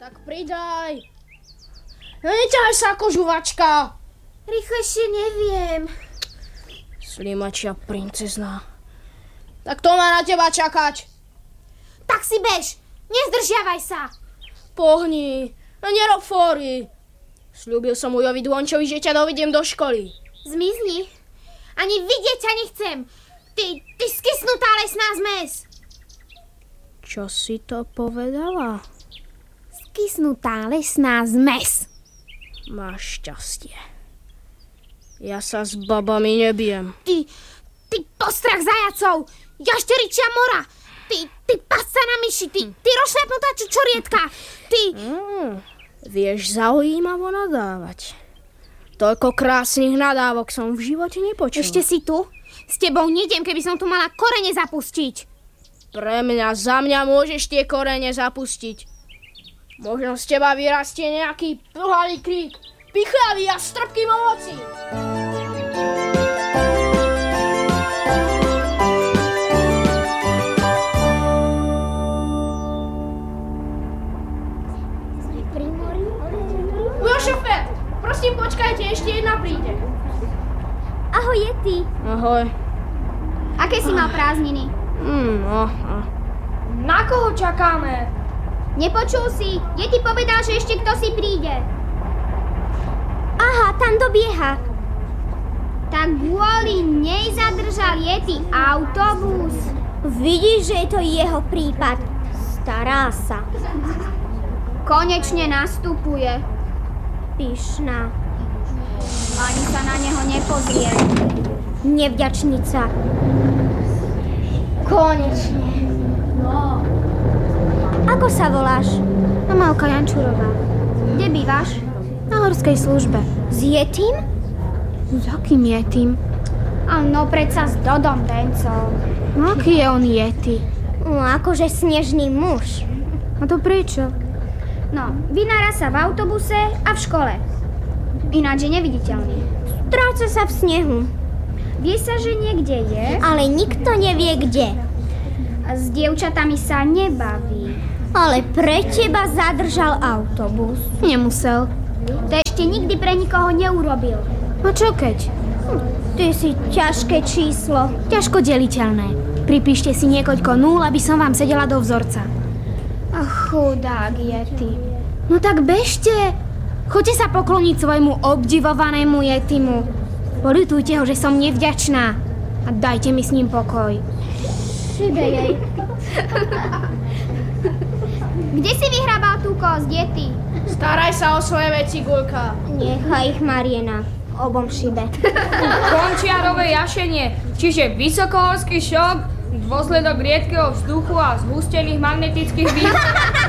Tak pridaj. Neťahaj sa ako žuvačka. Rýchlejšie neviem. Slimačia princezná. Tak to má na teba čakať. Tak si bež, nezdržiavaj sa. Pohni, nerob fóry. Sľúbil som Ujovi Dvončovi, že ťa dovediem do školy. Zmizni. Ani vidieť ťa nechcem. Ty skysnutá lesná zmes. Čo si to povedala? Skysnutá lesná zmes. Máš šťastie. Ja sa s babami nebijem. Ty postrach zajacov. Jašteričia mora. Ty pasca na myši. Ty rozšľapnutá čučorietka. Vieš zaujímavo nadávať. Toľko krásnych nadávok som v živote nepočul. Ešte si tu? S tebou nejdem, keby som tu mala korene zapustiť. Za mňa môžeš tie korene zapustiť. Možno z teba vyrastie nejaký plhavý krík, pichlavý a strpký moci. Ujo, šofér, prosím, počkajte, ešte jedna príde. Ahoj, Yeti. Ahoj. Aké si mal prázdniny? Na koho čakáme? Nepočul si? Yeti povedal, že ešte kto si príde. Aha, tam dobieha. Tak kvôli nej zadržal Yeti autobus. Vidíš, že je to jeho prípad. Stará sa. Konečne nastupuje. Pyšná. Ani sa na neho nepozrie. Nevďačnica. Konečne. No. Ako sa voláš? Amalka Jančurová. Kde bývaš? Na horskej službe. S Yetim? S akým Yetim? No predsa s Dodom Dencom. No aký je on Yeti? No akože snežný muž. A to prečo? No, vynára sa v autobuse a v škole. Ináč je neviditeľný. Stráca sa v snehu. Vie sa, že niekde je, ale nikto nevie kde. A s dievčatami sa nebaví. Ale pre teba zadržal autobus. Nemusel. To ešte nikdy pre nikoho neurobil. A čo keď? Ty si ťažké číslo. Ťažko deliteľné. Pripíšte si niekoľko nul, aby som vám sedela do vzorca. Ach, chudák Yeti. No tak bežte. Choďte sa pokloniť svojmu obdivovanému Yetimu. Poľutujte ho, že som nevďačná. A dajte mi s ním pokoj. Šibe jej. Kde si vyhrabal tú kosť, Yeti? Staraj sa o svoje veci, Guľka. Nechaj ich, Mariena. Obom šibe. Končiarové jašenie, čiže vysokohorský šok, dôsledok riedkeho vzduchu a zhustených magnetických výhod.